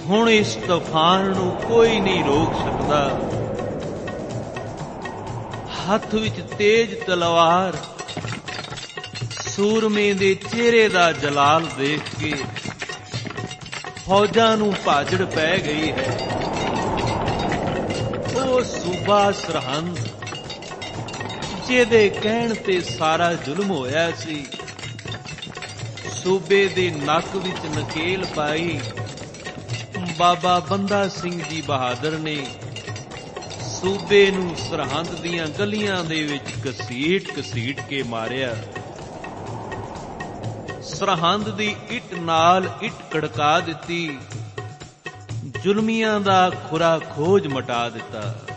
ਹੁਣ ਇਸ ਤੂਫਾਨ ਨੂੰ ਕੋਈ ਨਹੀਂ ਰੋਕ ਸਕਦਾ। ਹੱਥ ਵਿੱਚ ਤੇਜ਼ ਤਲਵਾਰ, ਸੂਰਮੇ ਦੇ ਚਿਹਰੇ ਦਾ ਜਲਾਲ ਦੇਖ ਕੇ ਫੌਜਾਂ ਨੂੰ ਭਾਜੜ ਪੈ ਗਈ ਹੈ। ਉਹ ਸੂਬਾ ਸਰਹੰਦ ਜਿਹਦੇ ਕਹਿਣ ਤੇ ਸਾਰਾ ਜ਼ੁਲਮ ਹੋਇਆ ਸੀ, ਸੂਬੇ ਦੇ ਨੱਕ ਵਿੱਚ ਨਕੇਲ ਪਾਈ ਬਾਬਾ ਬੰਦਾ ਸਿੰਘ ਜੀ ਬਹਾਦਰ ਨੇ ਸੂਬੇ ਨੂੰ ਸਰਹੰਦ ਦੀਆਂ ਗਲੀਆਂ ਦੇ ਵਿੱਚ ਘਸੀਟ ਕੇ ਮਾਰਿਆ। ਸਰਹੰਦ ਦੀ ਇੱਟ ਨਾਲ ਇੱਟ ਕੜਕਾ ਦਿੱਤੀ, ਜ਼ੁਲਮੀਆਂ ਦਾ ਖੁਰਾ ਖੋਜ ਮਟਾ ਦਿੱਤਾ।